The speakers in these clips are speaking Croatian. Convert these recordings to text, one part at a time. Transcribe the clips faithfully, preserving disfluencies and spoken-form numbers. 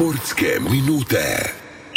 Sportske minute.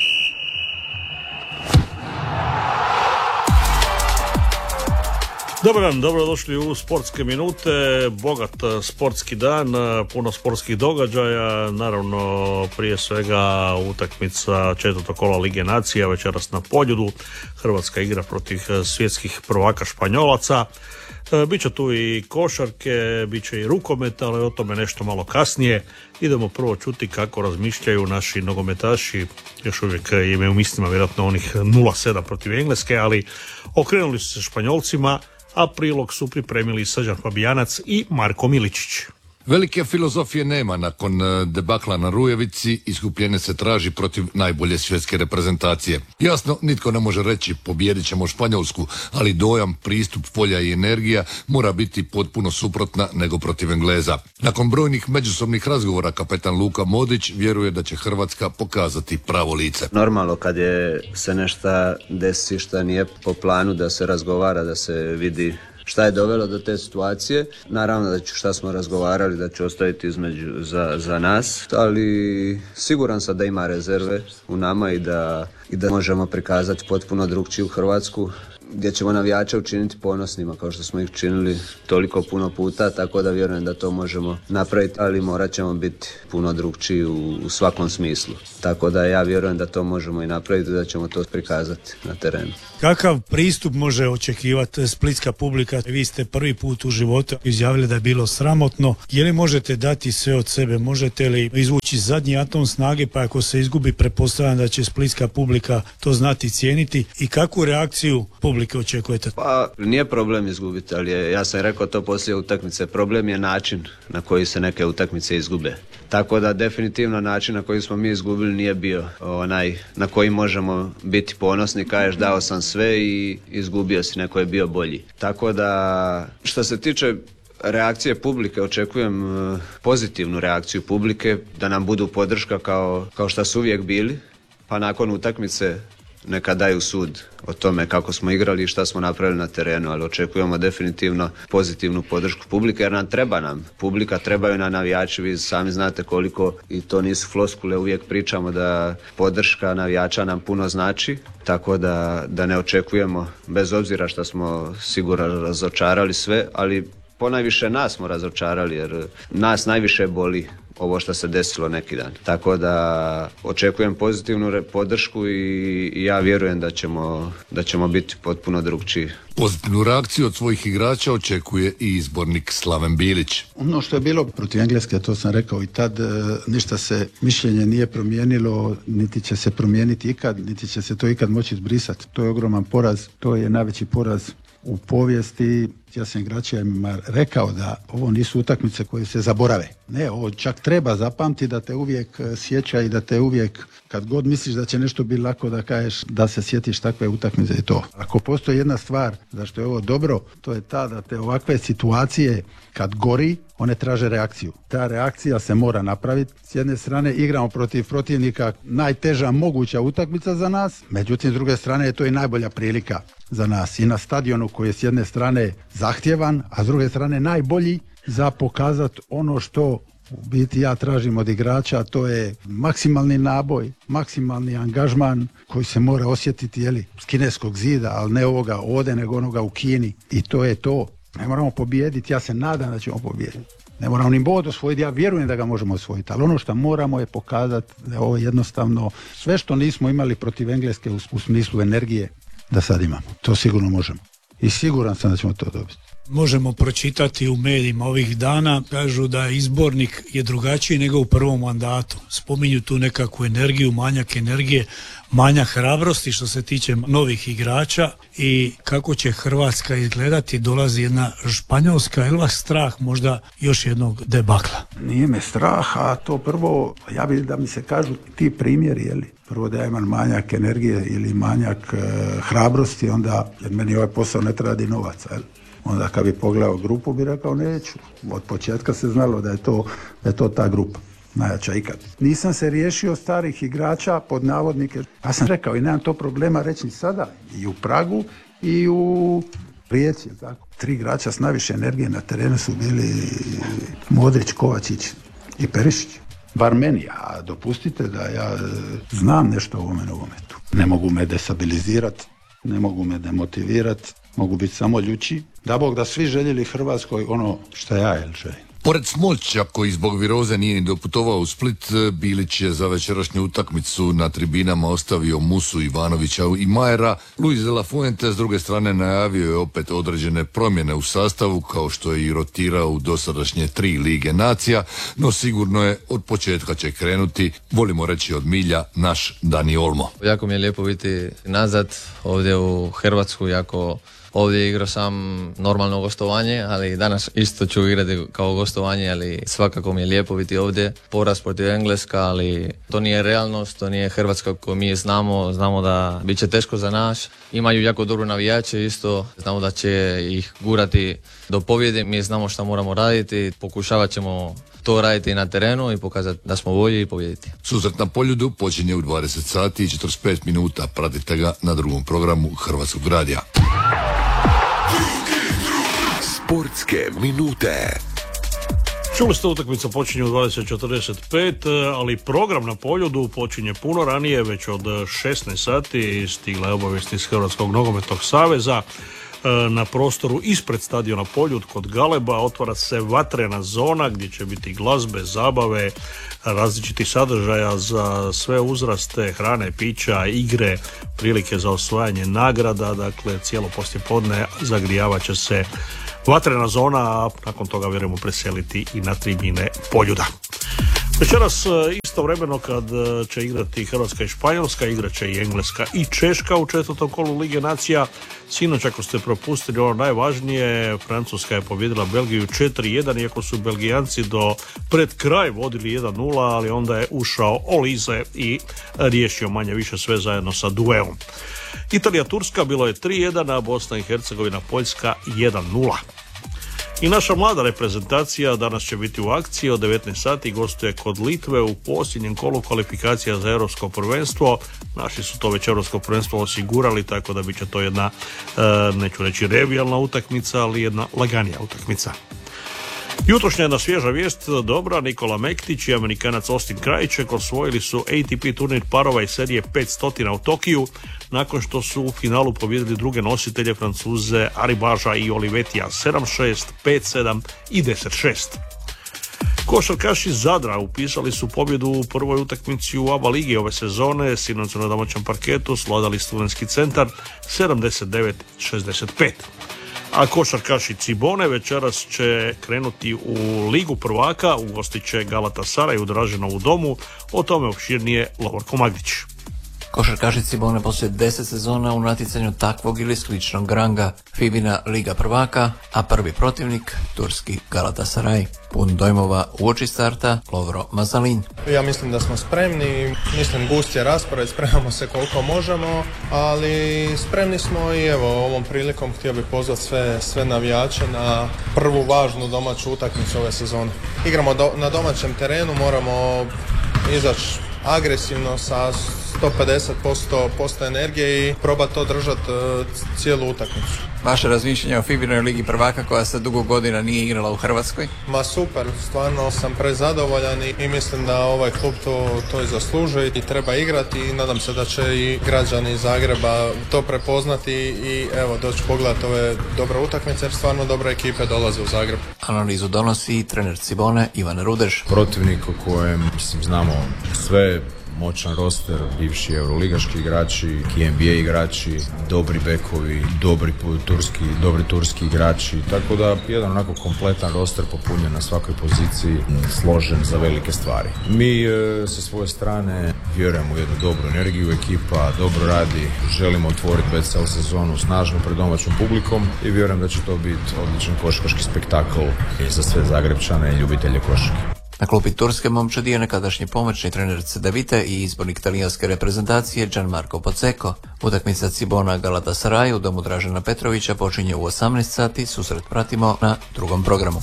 Dobar dan, dobrodošli u Sportske minute, bogat sportski dan, puno sportskih događaja, naravno prije svega utakmica četvrtog kola Lige nacija večeras na Poljudu. Hrvatska igra protiv svjetskih prvaka Španjolaca. Biće tu i košarke, bit će i rukometa, ali o tome nešto malo kasnije. Idemo prvo čuti kako razmišljaju naši nogometaši, još uvijek imaju u mislima vjerojatno onih nula sedam protiv Engleske, ali okrenuli su se Španjolcima, a prilog su pripremili Srđan Fabijanac i Marko Miličić. Velike filozofije nema nakon debakla na Rujevici, iskupljenje se traži protiv najbolje svjetske reprezentacije. Jasno, nitko ne može reći pobijedit ćemo Španjolsku, ali dojam, pristup, volja i energija mora biti potpuno suprotna nego protiv Engleza. Nakon brojnih međusobnih razgovora kapetan Luka Modrić vjeruje da će Hrvatska pokazati pravo lice. Normalno kad je se nešto desi što nije po planu, da se razgovara, da se vidi šta je dovelo do te situacije. Naravno da ću šta smo razgovarali da ću ostaviti između za, za nas, ali siguran sam da ima rezerve u nama i da, i da možemo prikazati potpuno drugčiju Hrvatsku, gdje ćemo navijače učiniti ponosnima kao što smo ih činili toliko puno puta, tako da vjerujem da to možemo napraviti, ali morat ćemo biti puno drugčiji u, u svakom smislu. Tako da ja vjerujem da to možemo i napraviti, da ćemo to prikazati na terenu. Kakav pristup može očekivati splitska publika? Vi ste prvi put u životu izjavili da je bilo sramotno. Je li možete dati sve od sebe? Možete li izvući zadnji atom snage, pa ako se izgubi, pretpostavljam da će splitska publika to znati cijeniti? I kakvu reakciju publike očekujete? Pa nije problem izgubiti, ali je, ja sam rekao to poslije utakmice, problem je način na koji se neke utakmice izgube. Tako da definitivno način na koji smo mi izgubili nije bio onaj na koji možemo biti ponosni, kažeš dao sam sve i izgubio si, neko je bio bolji. Tako da što se tiče reakcije publike, očekujem pozitivnu reakciju publike, da nam budu podrška kao, kao što su uvijek bili, pa nakon utakmice neka daju sud o tome kako smo igrali i šta smo napravili na terenu, ali očekujemo definitivno pozitivnu podršku publike, jer nam treba nam. Publika, trebaju nam navijači, vi sami znate koliko, i to nisu floskule, uvijek pričamo da podrška navijača nam puno znači, tako da, da ne očekujemo, bez obzira što smo sigurno razočarali sve, ali ponajviše nas smo razočarali, jer nas najviše boli ovo što se desilo neki dan. Tako da očekujem pozitivnu podršku i, i ja vjerujem da ćemo, da ćemo biti potpuno drugčiji. Pozitivnu reakciju od svojih igrača očekuje i izbornik Slaven Bilić. Ono što je bilo protiv Engleske, to sam rekao i tad, ništa se mišljenje nije promijenilo, niti će se promijeniti ikad, niti će se to ikad moći izbrisati. To je ogroman poraz, to je najveći poraz u povijesti. Ja sam igračima rekao da ovo nisu utakmice koje se zaborave. Ne, ovo čak treba zapamti, da te uvijek sjeća i da te uvijek, kad god misliš da će nešto biti lako, da kažeš da se sjetiš takve utakmice i to. Ako postoji jedna stvar zašto je ovo dobro, to je ta da te ovakve situacije kad gori, one traže reakciju. Ta reakcija se mora napraviti. S jedne strane igramo protiv protivnika, najteža moguća utakmica za nas, međutim s druge strane je to i najbolja prilika za nas. I na stadionu koji je s jedne strane zahtjevan, a s druge strane najbolji za pokazati ono što u biti ja tražim od igrača, to je maksimalni naboj, maksimalni angažman koji se mora osjetiti, jeli, s kineskog zida, ali ne ovoga ovdje, nego onoga u Kini. I to je to. Ne moramo pobijediti, ja se nadam da ćemo pobijediti. Ne moramo ni bod osvojiti, ja vjerujem da ga možemo osvojiti, ali ono što moramo je pokazati da je ovo jednostavno sve što nismo imali protiv Engleske u, u smislu energije, da sad imamo. To sigurno možemo. I siguran sam da ćemo to dobiti. Možemo pročitati u medijima ovih dana, kažu da izbornik je drugačiji nego u prvom mandatu. Spominju tu nekakvu energiju, manjak energije, manjak hrabrosti što se tiče novih igrača i kako će Hrvatska izgledati. Dolazi jedna Španjolska, je li vas strah možda još jednog debakla? Nije me strah, a to prvo, ja bih da mi se kažu ti primjeri, jeli? Prvo da ja imam manjak energije ili manjak e, hrabrosti, onda, jer meni ovaj posao ne treba di novaca, jel? Onda kad bi pogledao grupu bi rekao neću. Od početka se znalo da je to, da je to ta grupa. Najjača ikad. Nisam se riješio starih igrača pod navodnike. Ja sam rekao i nemam to problema reći sada. I u Pragu i u Rijeci. Tako. Tri igrača s najviše energije na terenu su bili Modrić, Kovačić i Perišić. bar meni, a dopustite da ja e, znam nešto o ovome nogometu. Ne mogu me destabilizirati, ne mogu me demotivirati, mogu biti samo ljući. Da Bog da svi željeli Hrvatskoj ono što ja jel želim. Pored Smolća, koji zbog viroze nije ni doputovao u Split, Bilić je za večerašnju utakmicu na tribinama ostavio Musu, Ivanovića i Majera. Luis de la Fuente s druge strane najavio je opet određene promjene u sastavu, kao što je i rotirao u dosadašnje tri Lige nacija, no sigurno je od početka će krenuti, volimo reći od milja, naš Dani Olmo. Jako mi je lijepo biti nazad ovdje u Hrvatsku, jako ovdje igrao sam normalno gostovanje, ali danas isto ću igrati kao gostovanje, ali svakako mi je lijepo biti ovdje. Poraz protiv Engleska, ali to nije realnost, to nije Hrvatska koju mi znamo, znamo da bit će teško za nas. Imaju jako dobro navijače isto, znamo da će ih gurati do pobjede, mi znamo šta moramo raditi, pokušavat ćemo to raditi na terenu i pokazati da smo bolji i pobijediti. Susret na Poljudu počinje u dvadeset sati i četrdeset pet minuta, pratite ga na drugom programu Hrvatskog radija. Sportske minute. Čuli ste, utakmica počinje u dvadeset četrdeset pet, ali program na Poljudu počinje puno ranije, već od šesnaest sati. Stigla je obavijest iz Hrvatskog nogometnog saveza. Na prostoru ispred stadiona Poljud kod Galeba otvara se vatrena zona gdje će biti glazbe, zabave, različitih sadržaja za sve uzraste, hrane, pića, igre, prilike za osvajanje nagrada. Dakle, cijelo poslijepodne zagrijavat će se vatrena zona, a nakon toga vjerujemo preseliti i na tribine Poljuda. Večeras istovremeno kad će igrati Hrvatska i Španjolska, igrat će i Engleska i Češka u četvrtom kolu Lige nacija. Sinoć, ako ste propustili ono najvažnije, Francuska je pobijedila Belgiju četiri jedan, iako su Belgijanci do pred kraj vodili jedan nula, ali onda je ušao Olize i riješio manje više sve zajedno sa duelom. Italija-Turska bilo je tri jedan, a Bosna i Hercegovina Poljska jedan nula. I naša mlada reprezentacija danas će biti u akciji od devetnaest sati, gostuje kod Litve u posljednjem kolu kvalifikacija za europsko prvenstvo. Naši su to već europsko prvenstvo osigurali, tako da bit će to jedna, neću reći revijalna utakmica, ali jedna laganija utakmica. Jutrošnja jedna svježa vijest, dobra, Nikola Mektić i Amerikanac Austin Krajček osvojili su A T P turnir parova iz serije petsto u Tokiju, nakon što su u finalu pobijedili druge nositelje, Francuze Aribaža i Olivetija sedam šest, pet sedam i deset šest. Košarkaši Zadra upisali su pobjedu u prvoj utakmici u A B A ligi ove sezone, sinoć su na domaćem parketu svladali Studentski centar sedamdeset devet šezdeset pet. A košarkaši Cibone večeras će krenuti u Ligu prvaka, ugostit će Galatasaray u Draženovu domu, o tome opširnije Lovorko Magdić. Košarkaši Cibone poslije deset sezona u natjecanju takvog ili sličnog ranga, Fibina Liga prvaka, a prvi protivnik turski Galatasaray. Pun dojmova uoči starta Lovro Mazalin. Ja mislim da smo spremni, mislim gust je raspored, spremamo se koliko možemo, ali spremni smo i evo ovom prilikom htio bih pozvati sve, sve navijače na prvu važnu domaću utakmicu ove sezone. Igramo do, na domaćem terenu, moramo izaći agresivno sa sto pedeset posto energije i probati to držati uh, cijelu utakmicu. Vaše razmišljanje o Fibinoj Ligi prvaka koja se dugo godina nije igrala u Hrvatskoj? Ma super, stvarno sam prezadovoljan i, i mislim da ovaj klub to, to i zaslužuje i treba igrati i nadam se da će i građani iz Zagreba to prepoznati i evo doći pogledati ove dobre utakmice jer stvarno dobre ekipe dolaze u Zagreb. Analizu donosi trener Cibone Ivan Rudež. Protivnik o kojem mislim, znamo sve, moćan roster, bivši euroligaški igrači, N B A igrači, dobri bekovi, dobri turski, dobri turski igrači, tako da jedan onako kompletan roster popunjen na svakoj poziciji, složen za velike stvari. Mi e, sa svoje strane vjerujemo u jednu dobru energiju, ekipa dobro radi, želimo otvoriti B C L sezonu snažno pred domaćom publikom i vjerujem da će to biti odličan košarkaški spektakl za sve Zagrebčane i ljubitelje košarke. Na klupi turske momčadi je nekadašnji pomoćni trener Cedevite i izbornik talijanske reprezentacije Gianmarco Pozzecco. Utakmica Cibona Galatasaray u domu Dražena Petrovića počinje u osamnaest sati, susret pratimo na drugom programu.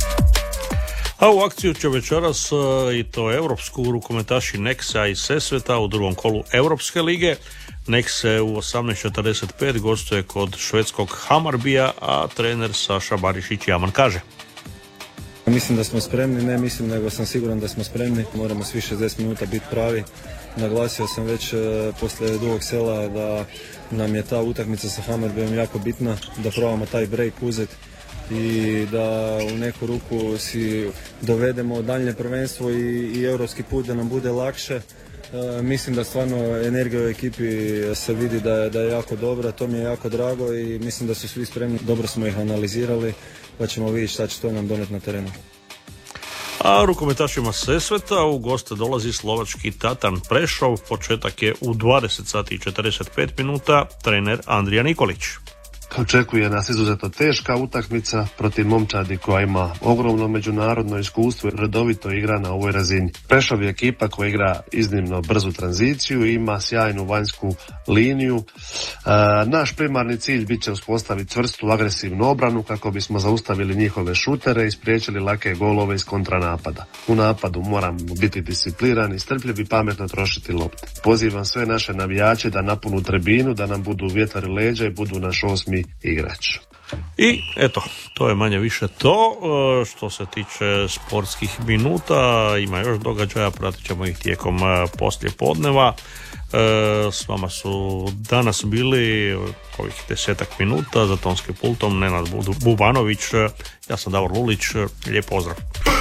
A u akciju će večeras i to europsku rukometaši Nexa i Sesveta u drugom kolu Europske lige. Nexe u osamnaest četrdeset pet gostuje kod švedskog Hammarbija, a trener Saša Barišić Jaman kaže: Mislim da smo spremni, ne mislim nego sam siguran da smo spremni. Moramo svi šezdeset minuta biti pravi. Naglasio sam već e, poslije Dugog Sela da nam je ta utakmica sa Hammarbyom jako bitna, da probamo taj break uzeti i da u neku ruku si dovedemo daljnje prvenstvo i, i europski put da nam bude lakše. E, mislim da stvarno energija u ekipi se vidi da je, da je jako dobra, to mi je jako drago i mislim da su svi spremni. Dobro smo ih analizirali, pa ćemo vidjeti šta će to nam doneti na terenu. A rukometašima Sesveta u goste dolazi slovački Tatan Prešov. Početak je u dvadeset sati i četrdeset pet minuta. Trener Andrija Nikolić. Očekuje nas izuzetno teška utakmica protiv momčadi koja ima ogromno međunarodno iskustvo i redovito igra na ovoj razini. Prešov je ekipa koja igra iznimno brzu tranziciju i ima sjajnu vanjsku liniju. E, naš primarni cilj bit će uspostaviti čvrstu agresivnu obranu kako bismo zaustavili njihove šutere i spriječili lake golove iz kontranapada. U napadu moramo biti disciplinirani, strpljivi i pametno trošiti lopte. Pozivam sve naše navijače da napunu tribinu, da nam budu vjetar i leđa i budu naš osmi igrač. I eto, to je manje više to. Što se tiče sportskih minuta, ima još događaja, pratit ćemo ih tijekom poslije podneva. S vama su danas bili ovih desetak minuta za tonskim pultom Nenad Bubanović, ja sam Davor Lulić, lijep pozdrav.